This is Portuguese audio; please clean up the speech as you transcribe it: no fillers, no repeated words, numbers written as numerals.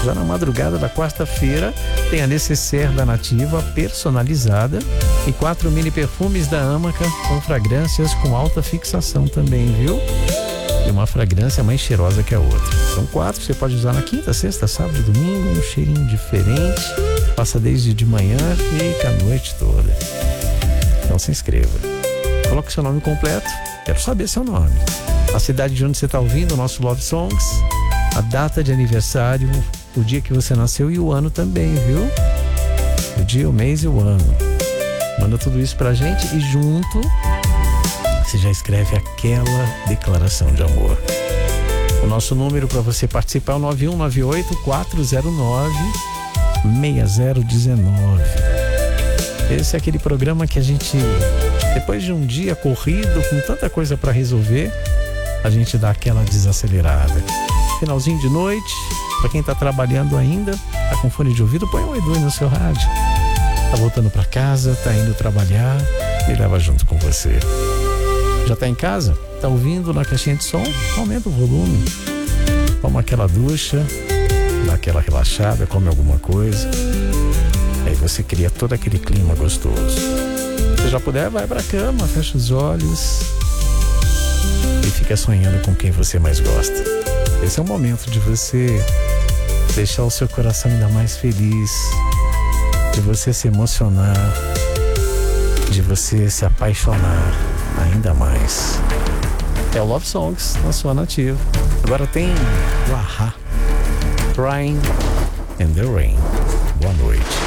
Já na madrugada da quarta-feira tem a necessaire da Nativa personalizada e 4 mini perfumes da Amaca com fragrâncias com alta fixação também, viu? E uma fragrância mais cheirosa que a outra. São 4, você pode usar na quinta, sexta, sábado e domingo, um cheirinho diferente. Passa desde de manhã e a noite toda. Então se inscreva. Coloque seu nome completo. Quero saber seu nome. A cidade de onde você está ouvindo o nosso Love Songs. A data de aniversário, o dia que você nasceu e o ano também, viu? O dia, o mês e o ano. Manda tudo isso pra gente e junto você já escreve aquela declaração de amor. O nosso número para você participar é o 9198-409-6019. Esse é aquele programa que a gente, depois de um dia corrido, com tanta coisa para resolver, a gente dá aquela desacelerada. Finalzinho de noite, para quem tá trabalhando ainda, tá com fone de ouvido, põe um Edu no seu rádio. Tá voltando para casa, tá indo trabalhar e leva junto com você. Já tá em casa? Tá ouvindo na caixinha de som? Aumenta o volume. Toma aquela ducha, dá aquela relaxada, come alguma coisa. Aí você cria todo aquele clima gostoso. Se já puder, vai pra cama, fecha os olhos e fica sonhando com quem você mais gosta. Esse é o momento de você deixar o seu coração ainda mais feliz, de você se emocionar, de você se apaixonar ainda mais. É o Love Songs na sua Nativa. Agora tem o Ahá, Crying in the Rain. Boa noite.